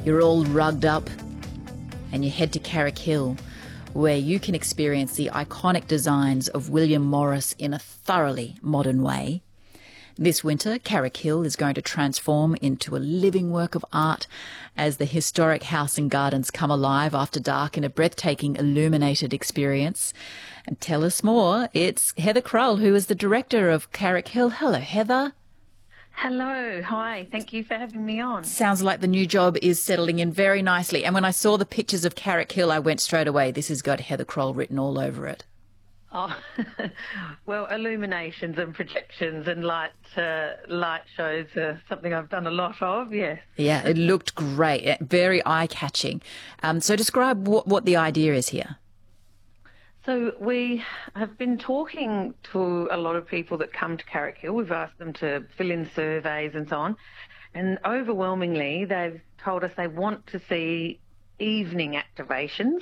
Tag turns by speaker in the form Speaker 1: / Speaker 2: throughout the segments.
Speaker 1: You're all rugged up and you head to Carrick Hill, where you can experience the iconic designs of William Morris in a thoroughly modern way. This winter, Carrick Hill is going to transform into a living work of art as the historic house and gardens come alive after dark in a breathtaking illuminated experience. And tell us more, it's Heather Krull, who is the director of Carrick Hill. Hello, Heather.
Speaker 2: Hello. Hi. Thank you for having me on.
Speaker 1: Sounds like the new job is settling in very nicely. And when I saw the pictures of Carrick Hill, I went straight away, this has got Heather Krull written all over it.
Speaker 2: Oh, well, illuminations and projections and light shows are something I've done a lot of, yes.
Speaker 1: Yeah, it looked great, very eye-catching. So describe what the idea is here.
Speaker 2: So we have been talking to a lot of people that come to Carrick Hill. We've asked them to fill in surveys and so on. And overwhelmingly, they've told us they want to see evening activations.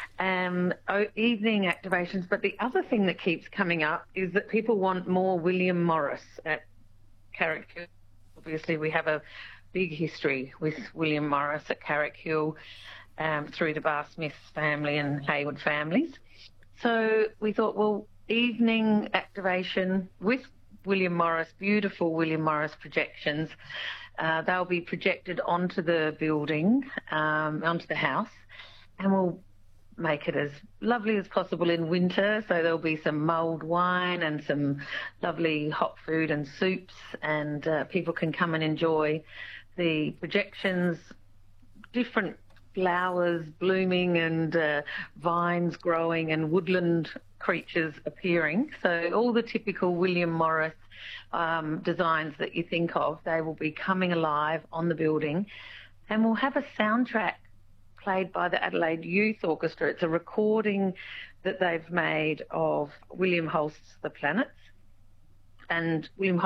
Speaker 2: But the other thing that keeps coming up is that people want more William Morris at Carrick Hill. Obviously, we have a big history with William Morris at Carrick Hill through the Barr Smith family and Hayward families. So we thought, well, evening activation with William Morris, beautiful William Morris projections. They'll be projected onto the building, onto the house, and we'll make it as lovely as possible in winter. So there'll be some mulled wine and some lovely hot food and soups, and people can come and enjoy the projections, different flowers blooming and vines growing and woodland creatures appearing. So all the typical William Morris designs that you think of, they will be coming alive on the building. And we'll have a soundtrack played by the Adelaide Youth Orchestra. It's a recording that they've made of William Holst's The Planets. And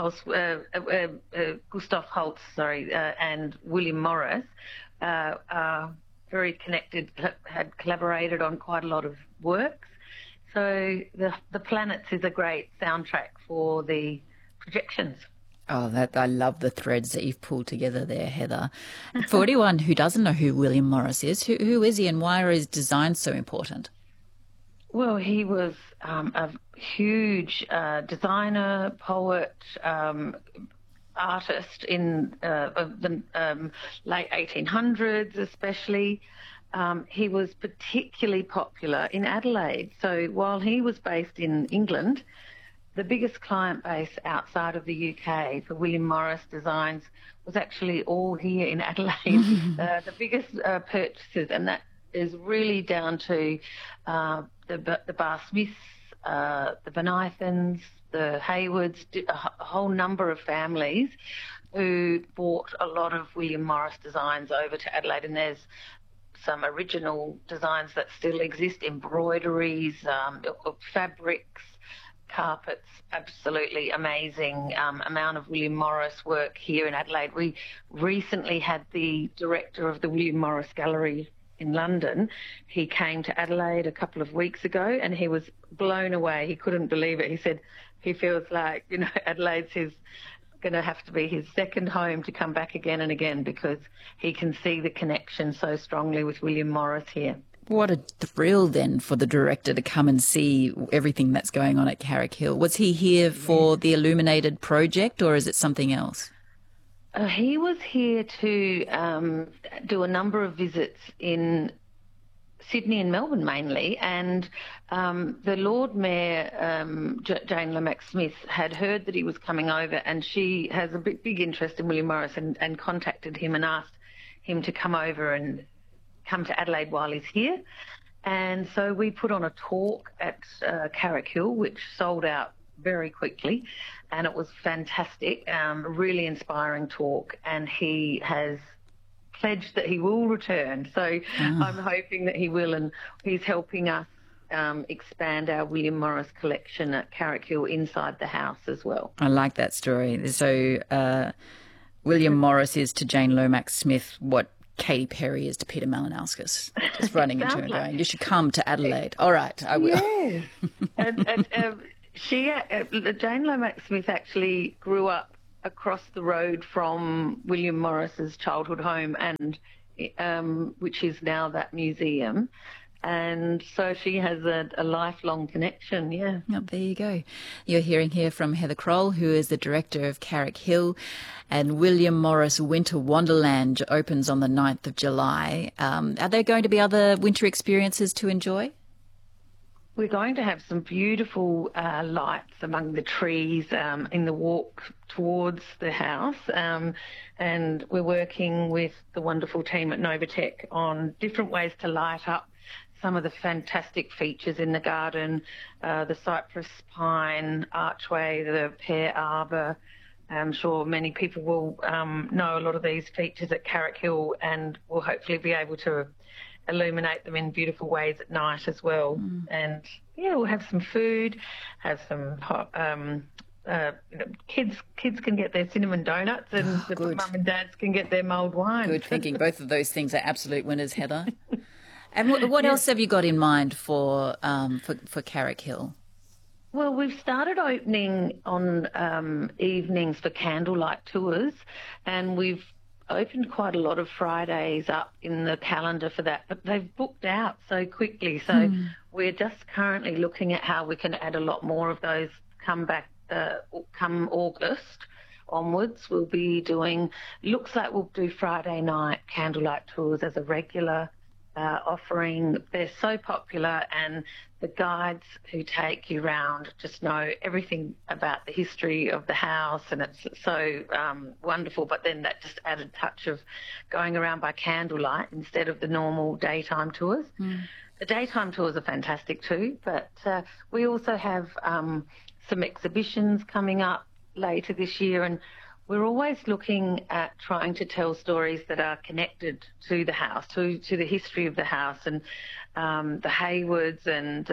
Speaker 2: Gustav Holst, and William Morris are very connected, had collaborated on quite a lot of works. So the Planets is a great soundtrack for the projections.
Speaker 1: Oh, I love the threads that you've pulled together there, Heather. For anyone who doesn't know who William Morris is, who is he and why are his designs so important?
Speaker 2: Well, he was a huge designer, poet, artist in the late 1800s especially. He was particularly popular in Adelaide. So while he was based in England, the biggest client base outside of the UK for William Morris designs was actually all here in Adelaide. The biggest purchases, and that is really down to the Barr Smiths, the Benythans, the Haywards, a whole number of families who bought a lot of William Morris designs over to Adelaide. And there's some original designs that still exist, embroideries, fabrics, carpets, absolutely amazing amount of William Morris work here in Adelaide. We recently had the director of the William Morris Gallery in London. He came to Adelaide a couple of weeks ago and he was blown away. He couldn't believe it. He said he feels like, Adelaide's going to have to be his second home to come back again and again because he can see the connection so strongly with William Morris here.
Speaker 1: What a thrill then for the director to come and see everything that's going on at Carrick Hill. Was he here for the Illuminated project or is it something else?
Speaker 2: He was here to do a number of visits in Sydney and Melbourne mainly, and the Lord Mayor, Jane Lomax Smith, had heard that he was coming over, and she has a big interest in William Morris and contacted him and asked him to come over and come to Adelaide while he's here. And so we put on a talk at Carrick Hill, which sold out very quickly, and it was fantastic, really inspiring talk, and he has pledged that he will return. So I'm hoping that he will, and he's helping us expand our William Morris collection at Carrick Hill inside the house as well.
Speaker 1: I like that story. So William Morris is to Jane Lomax Smith what Katy Perry is to Peter Malinauskas. Just running into her going, you should come to Adelaide. All right, I will.
Speaker 2: Yes. and Jane Lomax Smith actually grew up across the road from William Morris's childhood home, and which is now that museum. And so she has a lifelong connection, yeah.
Speaker 1: Oh, there you go. You're hearing here from Heather Kroll, who is the director of Carrick Hill, and William Morris Winter Wonderland opens on the 9th of July. Are there going to be other winter experiences to enjoy?
Speaker 2: We're going to have some beautiful lights among the trees in the walk towards the house, and we're working with the wonderful team at Novatech on different ways to light up some of the fantastic features in the garden, the cypress pine archway, the pear arbour. I'm sure many people will know a lot of these features at Carrick Hill, and will hopefully be able to illuminate them in beautiful ways at night as well. And yeah, we'll have some food, have some kids can get their cinnamon donuts, and the mum and dads can get their mulled wine.
Speaker 1: Good thinking. Both of those things are absolute winners, Heather. And what else have you got in mind for Carrick Hill?
Speaker 2: Well, we've started opening on evenings for candlelight tours, and we've opened quite a lot of Fridays up in the calendar for that, but they've booked out so quickly. So we're just currently looking at how we can add a lot more of those come August onwards. We'll be doing, looks like we'll do Friday night candlelight tours as a regular offering. They're so popular, and the guides who take you round just know everything about the history of the house, and it's so wonderful. But then that just added touch of going around by candlelight instead of the normal daytime tours. The daytime tours are fantastic too, but we also have some exhibitions coming up later this year, and we're always looking at trying to tell stories that are connected to the house, to the history of the house, and the Haywards, and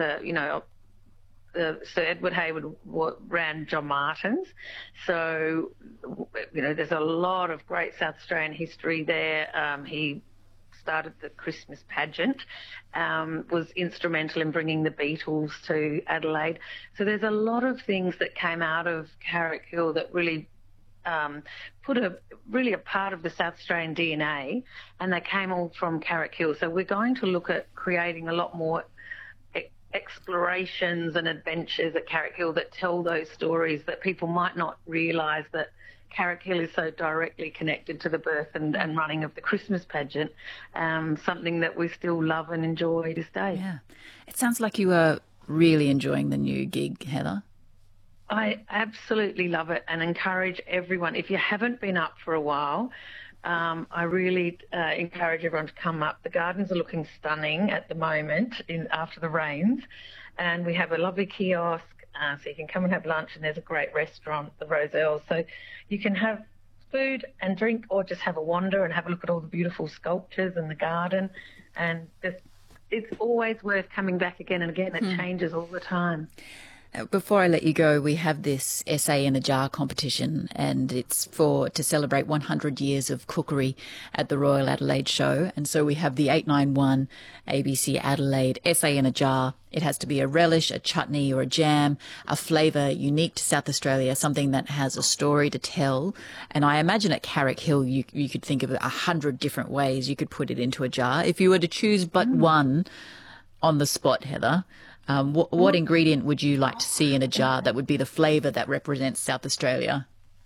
Speaker 2: Sir Edward Hayward ran John Martin's. So, there's a lot of great South Australian history there. He started the Christmas pageant, was instrumental in bringing the Beatles to Adelaide. So there's a lot of things that came out of Carrick Hill that really put a part of the South Australian DNA, and they came all from Carrick Hill. So we're going to look at creating a lot more explorations and adventures at Carrick Hill that tell those stories, that people might not realise that Carrick Hill is so directly connected to the birth and running of the Christmas pageant, something that we still love and enjoy this day.
Speaker 1: Yeah. It sounds like you are really enjoying the new gig, Heather.
Speaker 2: I absolutely love it, and encourage everyone, if you haven't been up for a while, I really encourage everyone to come up. The gardens are looking stunning at the moment after the rains, and we have a lovely kiosk, so you can come and have lunch, and there's a great restaurant, the Roselle, so you can have food and drink, or just have a wander and have a look at all the beautiful sculptures in the garden, and it's always worth coming back again and again. It changes all the time.
Speaker 1: Before I let you go, we have this Essay in a Jar competition, and it's to celebrate 100 years of cookery at the Royal Adelaide Show. And so we have the 891 ABC Adelaide Essay in a Jar. It has to be a relish, a chutney or a jam, a flavour unique to South Australia, something that has a story to tell. And I imagine at Carrick Hill, you could think of 100 different ways you could put it into a jar. If you were to choose but one on the spot, Heather, what ingredient would you like to see in a jar that would be the flavour that represents South Australia?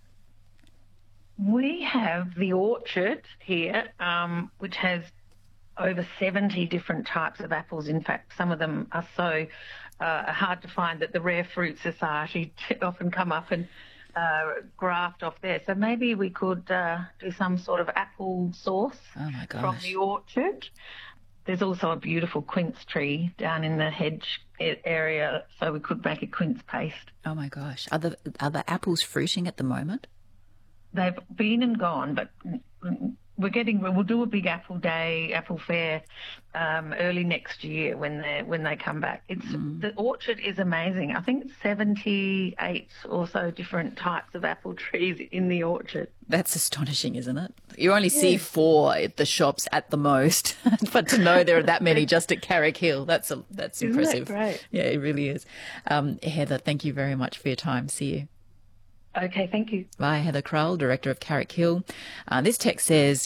Speaker 2: We have the orchard here, which has over 70 different types of apples. In fact, some of them are so hard to find that the Rare Fruit Society often come up and graft off there. So maybe we could do some sort of apple sauce from the orchard. There's also a beautiful quince tree down in the hedge area, so we could make a quince paste.
Speaker 1: Oh my gosh. Are the apples fruiting at the moment?
Speaker 2: They've been and gone, but we'll do a big apple day, apple fair, early next year when they come back. The orchard is amazing. I think it's 78 or so different types of apple trees in the orchard.
Speaker 1: That's astonishing, isn't it? You only see 4 at the shops at the most, but to know there are that many just at Carrick Hill, that's impressive.
Speaker 2: Isn't that great?
Speaker 1: Yeah, it really is. Heather, thank you very much for your time. See you.
Speaker 2: Okay, thank you.
Speaker 1: Bye, Heather Kroll, Director of Carrick Hill. This text says,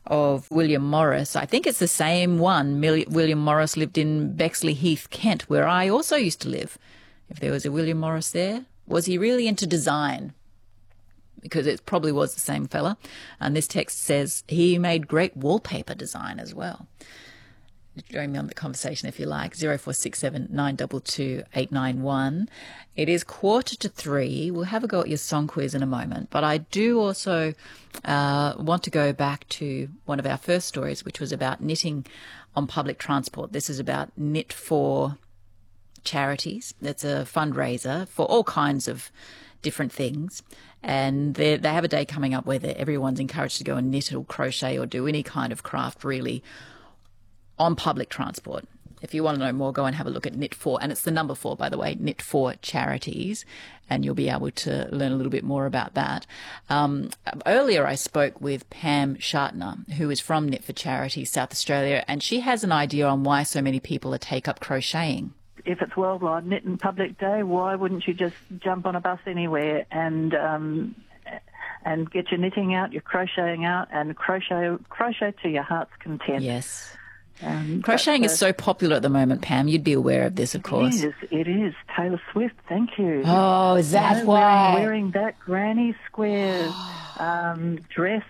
Speaker 1: of William Morris. I think it's the same one. William Morris lived in Bexley Heath, Kent, where I also used to live. If there was a William Morris there, was he really into design? Because it probably was the same fella. And this text says he made great wallpaper design as well. Join me on the conversation if you like. 0467 922 891. It is 2:45. We'll have a go at your song quiz in a moment. But I do also want to go back to one of our first stories, which was about knitting on public transport. This is about Knit for Charities. It's a fundraiser for all kinds of different things. And they have a day coming up where everyone's encouraged to go and knit or crochet or do any kind of craft really on public transport. If you want to know more, go and have a look at Knit For, and it's the number 4, by the way, Knit For Charities, and you'll be able to learn a little bit more about that. Earlier I spoke with Pam Shartner, who is from Knit For Charities, South Australia, and she has an idea on why so many people take up crocheting.
Speaker 3: If it's Worldwide Knit and Public Day, why wouldn't you just jump on a bus anywhere and get your knitting out, your crocheting out, and crochet to your heart's content?
Speaker 1: Yes. Crocheting is so popular at the moment, Pam. You'd be aware of this, of course.
Speaker 3: It is. Taylor Swift, thank you.
Speaker 1: Oh, is that why?
Speaker 3: Wearing that granny square dress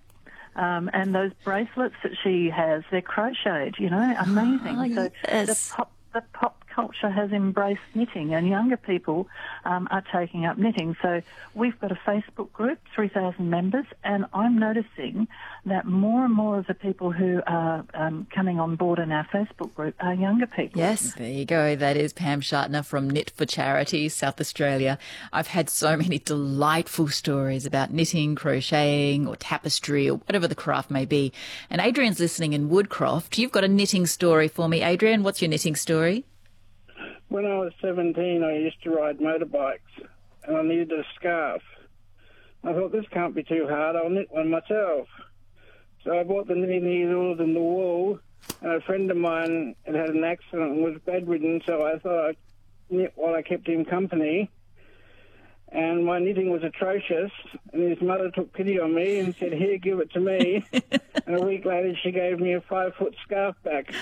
Speaker 3: and those bracelets that she has, they're crocheted, amazing.
Speaker 1: Oh, yes.
Speaker 3: So the pop culture has embraced knitting, and younger people are taking up knitting. So we've got a Facebook group, 3,000 members, and I'm noticing that more and more of the people who are coming on board in our Facebook group are younger people.
Speaker 1: Yes, there you go. That is Pam Shartner from Knit for Charities, South Australia. I've had so many delightful stories about knitting, crocheting, or tapestry, or whatever the craft may be. And Adrian's listening in Woodcroft. You've got a knitting story for me. Adrian, what's your knitting story?
Speaker 4: When I was 17, I used to ride motorbikes, and I needed a scarf. I thought, this can't be too hard, I'll knit one myself. So I bought the knitting needles and the wool, and a friend of mine had had an accident and was bedridden, so I thought I'd knit while I kept him company. And my knitting was atrocious, and his mother took pity on me and said, here, give it to me. And a week later, she gave me a 5-foot scarf back.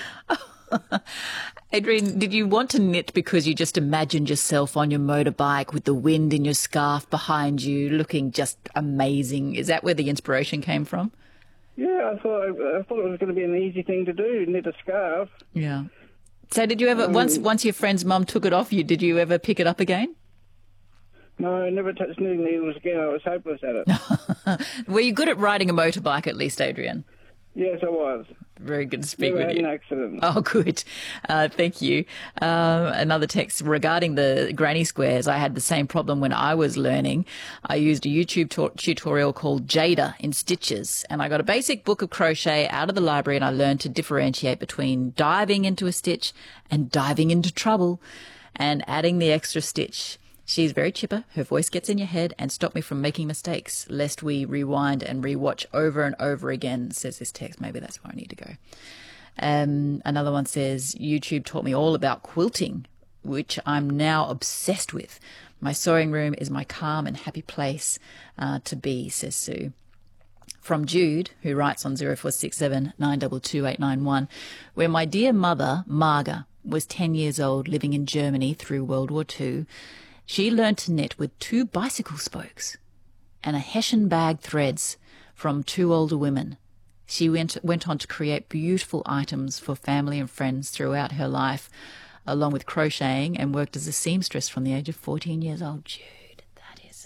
Speaker 1: Adrian, did you want to knit because you just imagined yourself on your motorbike with the wind in your scarf behind you, looking just amazing? Is that where the inspiration came from?
Speaker 4: Yeah, I thought it was going to be an easy thing to do, knit a scarf.
Speaker 1: Yeah. So did you ever, once your friend's mum took it off you, did you ever pick it up again?
Speaker 4: No, I never touched knitting needles again. I was hopeless at it.
Speaker 1: Were you good at riding a motorbike at least, Adrian?
Speaker 4: Yes, I was.
Speaker 1: Very good to speak
Speaker 4: Never
Speaker 1: with
Speaker 4: had
Speaker 1: you.
Speaker 4: an accident.
Speaker 1: Oh, good. Thank you. Another text regarding the granny squares. I had the same problem when I was learning. I used a YouTube tutorial called Jada in Stitches, and I got a basic book of crochet out of the library, and I learned to differentiate between diving into a stitch and diving into trouble and adding the extra stitch. She's very chipper. Her voice gets in your head and stop me from making mistakes, lest we rewind and rewatch over and over again, says this text. Maybe that's where I need to go. Another one says, YouTube taught me all about quilting, which I'm now obsessed with. My sewing room is my calm and happy place to be, says Sue. From Jude, who writes on 0467 922 891, where my dear mother, Marga, was 10 years old, living in Germany through World War II, she learned to knit with 2 bicycle spokes and a Hessian bag threads from 2 older women. She went on to create beautiful items for family and friends throughout her life, along with crocheting, and worked as a seamstress from the age of 14 years old. Jude, that is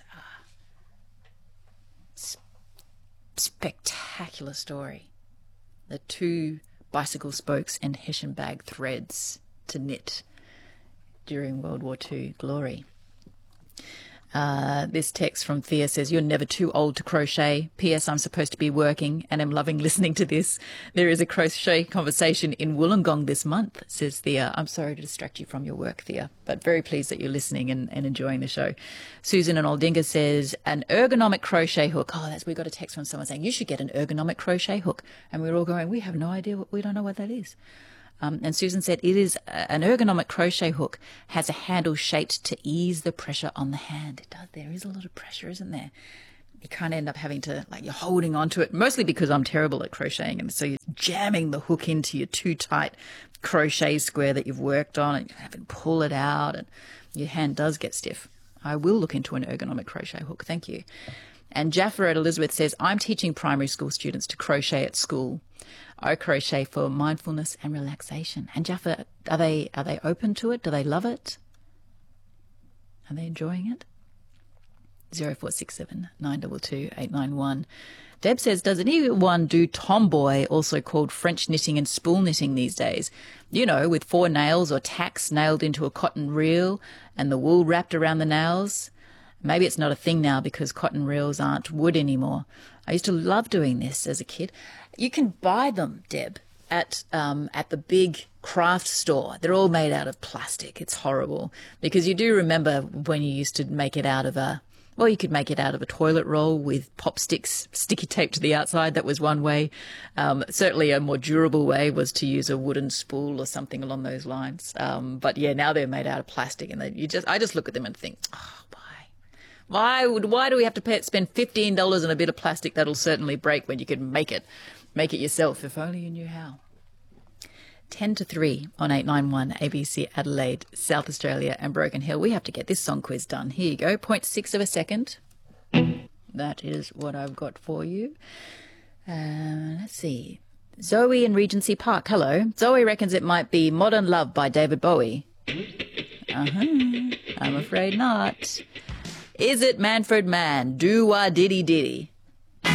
Speaker 1: a spectacular story. The 2 bicycle spokes and Hessian bag threads to knit during World War II. Glory. This text from Thea says, you're never too old to crochet. P.S. I'm supposed to be working and am loving listening to this. There is a crochet conversation in Wollongong this month, says Thea. I'm sorry to distract you from your work, Thea, but very pleased that you're listening and enjoying the show. Susan in Aldinga says, an ergonomic crochet hook. Oh, we got a text from someone saying, you should get an ergonomic crochet hook. And we're all going, we have no idea. We don't know what that is. And Susan said, it is an ergonomic crochet hook, has a handle shaped to ease the pressure on the hand. It does. There is a lot of pressure, isn't there? you kind of end up having to, like, you're holding on to it, mostly because I'm terrible at crocheting. And so you're jamming the hook into your too tight crochet square that you've worked on, and you have to pull it out, and your hand does get stiff. I will look into an ergonomic crochet hook. Thank you. And Jaffa at Elizabeth says, I'm teaching primary school students to crochet at school. I crochet for mindfulness and relaxation. And Jaffa, are they open to it? Do they love it? Are they enjoying it? 0467 922 891. Deb says, does anyone do tomboy, also called French knitting and spool knitting these days? You know, with 4 nails or tacks nailed into a cotton reel and the wool wrapped around the nails. Maybe it's not a thing now because cotton reels aren't wood anymore. I used to love doing this as a kid. You can buy them, Deb, at the big craft store. They're all made out of plastic. It's horrible because you do remember when you used to make it out of you could make it out of a toilet roll with pop sticks, sticky tape to the outside. That was one way. Certainly a more durable way was to use a wooden spool or something along those lines. But yeah, now they're made out of plastic, and I just look at them and think, oh, why do we have to spend $15 on a bit of plastic that'll certainly break when you could make it yourself, if only you knew how. 10 to 3 on 891 ABC Adelaide, South Australia and Broken Hill. We have to get this song quiz done. Here you go, 0.6 of a second. That is what I've got for you. Let's see. Zoe in Regency Park. Hello. Zoe reckons it might be Modern Love by David Bowie. I'm afraid not. Is it Manfred Mann? Do-wah-diddy-diddy. Oh,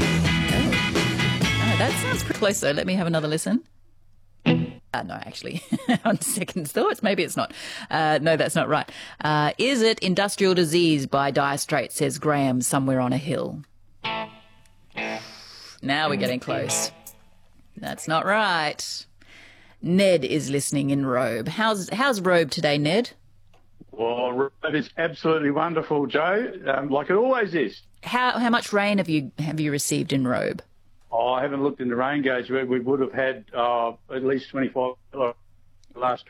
Speaker 1: that sounds pretty close, though. Let me have another listen. No, actually, on second thoughts, maybe it's not. No, that's not right. Is it Industrial Disease by Dire Straits, says Graham, somewhere on a hill? Now we're getting close. That's not right. Ned is listening in Robe. How's Robe today, Ned?
Speaker 5: Well, Robe is absolutely wonderful, Joe, like it always is.
Speaker 1: How much rain have you received in Robe?
Speaker 5: Oh, I haven't looked in the rain gauge. We would have had at least 25 the last